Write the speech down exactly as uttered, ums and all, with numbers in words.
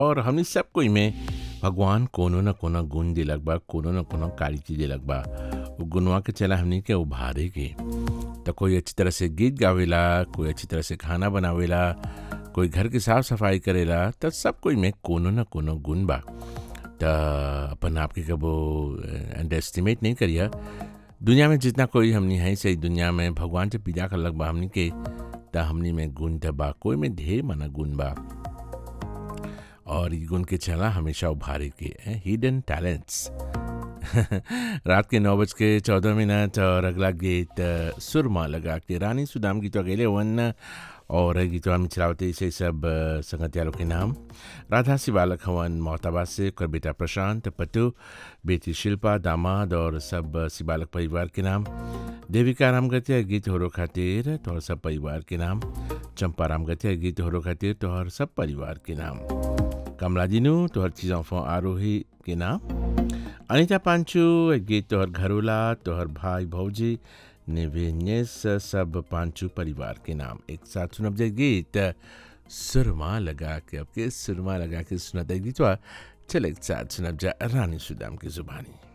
और हमनी सब कोई में भगवान कोनो न कोनो गुण दिलक बा, कोनो न कोनो क्वालिटी दिलक बा। वो गुणवा के चला हमनी के उभारे के। तो कोई अच्छी तरह से गीत गावेला, कोई अच्छी तरह से खाना बनावेला, कोई घर की साफ सफाई करेला, तो सब कोई में कोनो न कोनो गुण बा। तो अपन आपके कबो अंडर एस्टिमेट नहीं करिया। दुनिया में जितना कोई हमनी है सही, दुनिया में भगवान से पीजा कर लग बा हमनी के, तो हमनी में गुण त बा, कोई में ढेर मना गुण बा। और ये गुण के चला हमेशा उभारे के हिडन टैलेंट्स। रात के नौ बज के चौदह मिनट और अगला गीत सुरमा लगा के रानी सुदाम गीत अकेले वन और गीतवा में चलावते इसे सब संगतियालों के नाम राधा सिवालक हवन मोहताबाद से, कर बेटा प्रशांत, पट्टू, बेटी शिल्पा, दामाद और सब सिबालक परिवार के नाम। देविका राम गतिया गीत होरो खातिर तो सब परिवार के नाम। चंपा राम गतिया गीत होरो खातिर तो हर सब परिवार के नाम। कमला जिनू तो हर चीज़ों फो आरोही के नाम। अनिता पांचू गीत तो हर घरोला तो हर भाई भौजी निवेन्यस सब पांचू परिवार के नाम। एक साथ सुनब जाए गीत सुरमा लगा के, अब के सुरमा लगा के सुनते गीतवा चल एक साथ सुनब जाए रानी सुदाम की जुबानी।